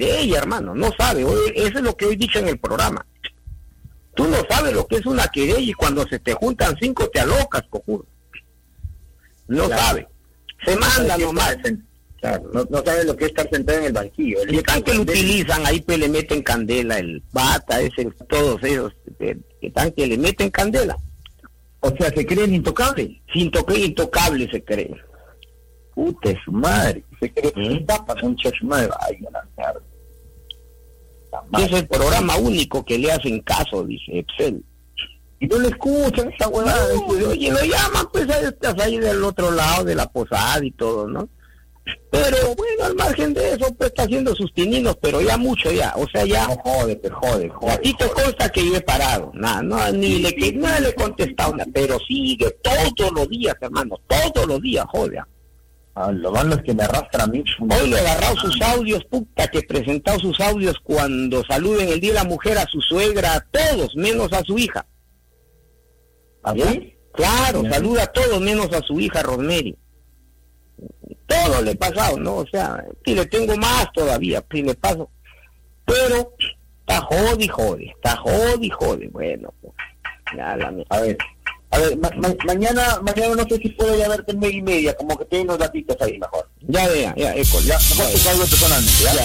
ella, hermano, no sabe. Eso es lo que hoy he dicho en el programa. Tú no sabes lo que es una querella y cuando se te juntan 5 te alocas, cojudo. No sabe. Se manda nomás. Claro, no sabe lo que es estar sentado en el banquillo. Y están que lo utilizan, ahí pues le meten candela, el Bata, todos ellos, que están que le meten candela. O sea, se creen intocables. Intocable se creen. Puta su madre, se creen tapas, un su madre. Ay, la mierda. Es el programa único que le hacen caso, dice Excel. Y no le escuchan esa huevada. Oye, lo llaman pues estás ahí del otro lado de la posada y todo, ¿no? Pero bueno, al margen de eso, pues está haciendo sus tininos, pero ya mucho ya, o sea, ya... No, jode. A ti te consta que yo he parado, nada le he contestado nada, pero sigue todos los días, hermano, todos los días, joder. Lo van los que me arrastran a mí. Hoy le he agarrado sus audios, puta, que he presentado sus audios cuando saluden el Día de la Mujer a su suegra, a todos, menos a su hija. ¿Así? Claro, saluda a todos, menos a su hija, Rosemary. Todo le he pasado, ¿no? O sea, si le tengo más todavía, si le paso. Pero está jode. Bueno, pues, ya a ver, mañana no sé si puedo ya verte en 9:30, como que tengo unos datitos ahí mejor. Ya, mejor te caigo personalmente, ¿ya?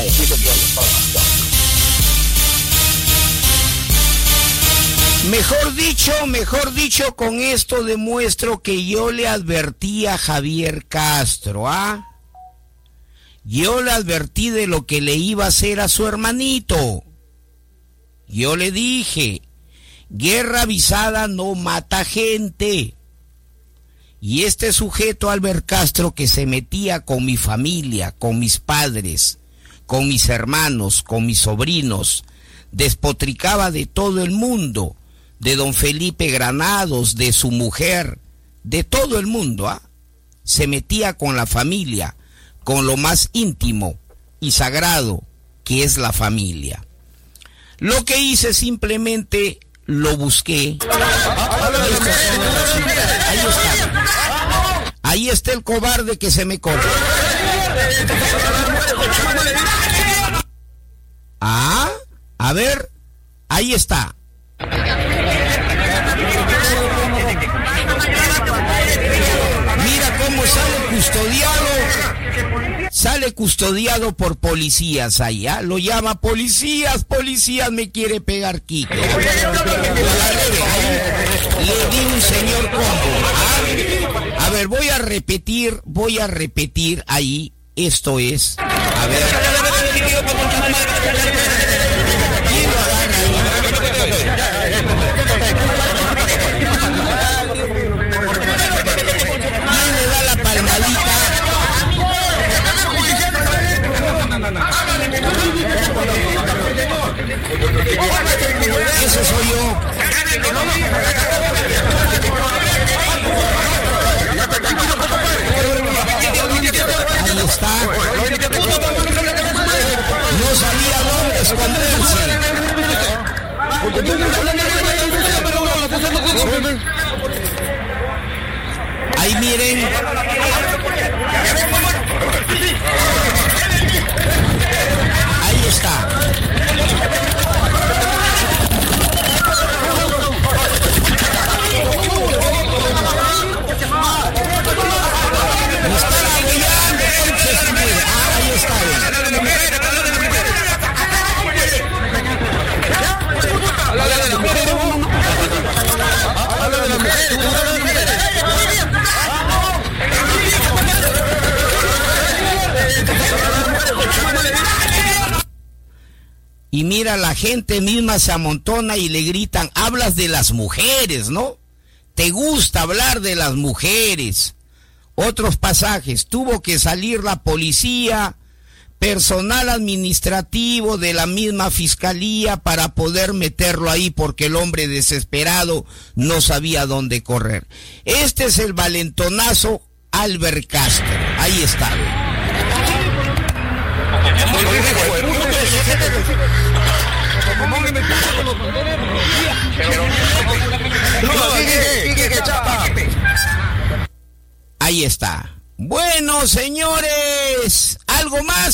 Mejor dicho, con esto demuestro que yo le advertí a Javier Castro, ¿ah? Yo le advertí de lo que le iba a hacer a su hermanito. Yo le dije, guerra avisada no mata gente. Y este sujeto, Albert Castro, que se metía con mi familia, con mis padres, con mis hermanos, con mis sobrinos, despotricaba de todo el mundo, de don Felipe Granados, de su mujer, de todo el mundo, ¿ah? Se metía con la familia, con lo más íntimo y sagrado que es la familia. Lo que hice simplemente lo busqué. Ahí está el cobarde que se me corre. Ah, a ver, ahí está. Mira cómo sale custodiado por policías allá. Lo llama policías, me quiere pegar Quique. Le di un señor combo. A ver, voy a repetir ahí. Esto es. A ver. ¿Quién lo agarra ahí? ¿Quién le da la palmadita? Ese soy yo. Ahí está. No sabía dónde esconderse. Ahí miren. Ahí está. Me están apoyando, ahí está. Y mira, la gente misma se amontona y le gritan, hablas de las mujeres, ¿no? Te gusta hablar de las mujeres. Otros pasajes, tuvo que salir la policía, personal administrativo de la misma fiscalía para poder meterlo ahí porque el hombre desesperado no sabía dónde correr. Este es el valentonazo Albert Castro. Ahí está. Ahí está. Bueno, señores, ¿algo más?